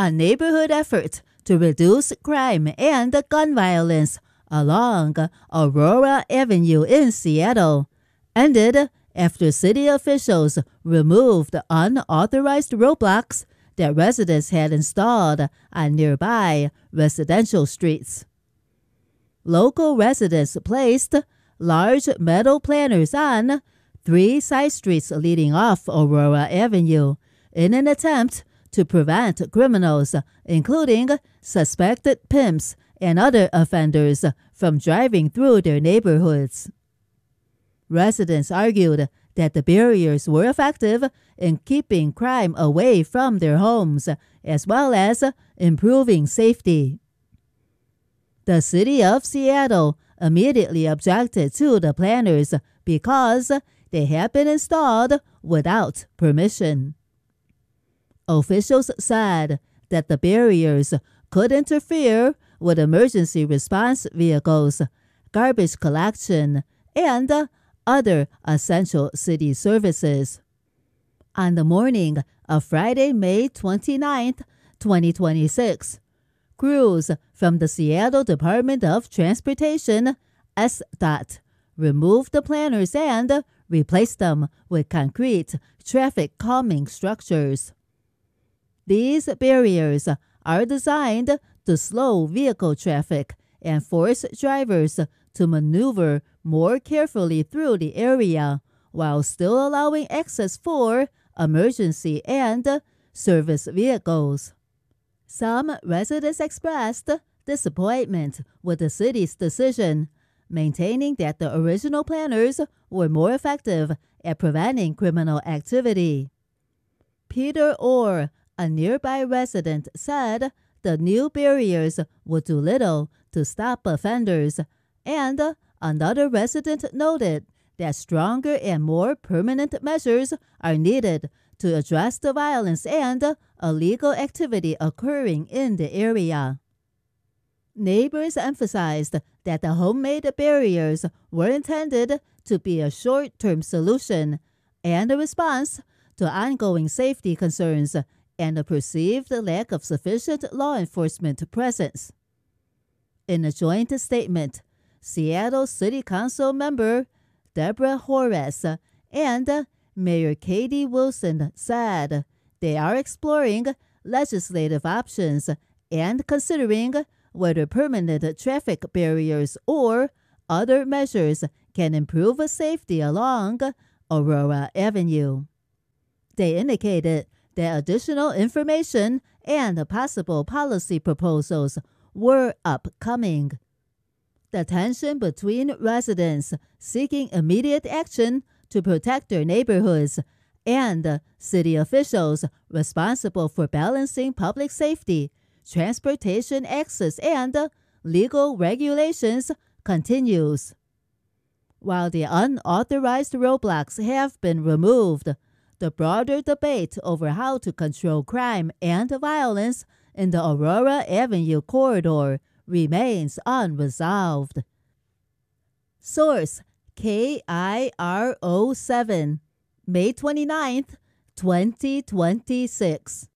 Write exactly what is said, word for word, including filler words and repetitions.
a neighborhood effort to reduce crime and gun violence along Aurora Avenue in Seattle ended after city officials removed unauthorized roadblocks that residents had installed on nearby residential streets. Local residents placed large metal planters on three side streets leading off Aurora Avenue in an attempt to prevent criminals, including suspected pimps and other offenders, from driving through their neighborhoods. Residents argued that the barriers were effective in keeping crime away from their homes, as well as improving safety. The city of Seattle immediately objected to the planters because they had been installed without permission. Officials said that the barriers could interfere with emergency response vehicles, garbage collection, and other essential city services. On the morning of Friday, May twenty-ninth, twenty twenty-six, crews from the Seattle Department of Transportation, S D O T, removed the planters and replaced them with concrete traffic calming structures. These barriers are designed to slow vehicle traffic and force drivers to maneuver more carefully through the area while still allowing access for emergency and service vehicles. Some residents expressed disappointment with the city's decision, maintaining that the original planners were more effective at preventing criminal activity. Peter Orr, a nearby resident, said the new barriers would do little to stop offenders, and another resident noted that stronger and more permanent measures are needed to address the violence and illegal activity occurring in the area. Neighbors emphasized that the homemade barriers were intended to be a short-term solution and a response to ongoing safety concerns and a perceived lack of sufficient law enforcement presence. In a joint statement, Seattle City Council member Deborah Horace and Mayor Katie Wilson said they are exploring legislative options and considering whether permanent traffic barriers or other measures can improve safety along Aurora Avenue. They indicated that additional information and possible policy proposals were upcoming. The tension between residents seeking immediate action to protect their neighborhoods and city officials responsible for balancing public safety, transportation access, and legal regulations continues. While the unauthorized roadblocks have been removed, the broader debate over how to control crime and violence in the Aurora Avenue corridor remains unresolved. Source: K I R O seven, May twenty-ninth, twenty twenty-six.